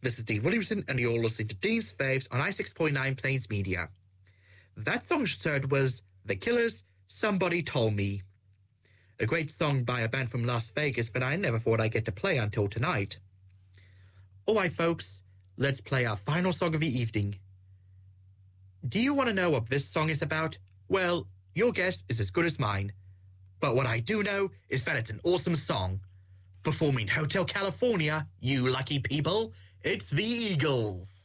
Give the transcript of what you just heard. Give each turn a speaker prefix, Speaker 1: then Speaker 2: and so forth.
Speaker 1: This is Dean Williamson, and you're listening to Dean's Faves on I6.9 Plains Media. That song heard was The Killers, Somebody Told Me. A great song by a band from Las Vegas that I never thought I'd get to play until tonight. Alright folks, let's play our final song of the evening. Do you want to know what this song is about? Well, your guess is as good as mine. But what I do know is that it's an awesome song. Performing Hotel California, you lucky people, it's the Eagles.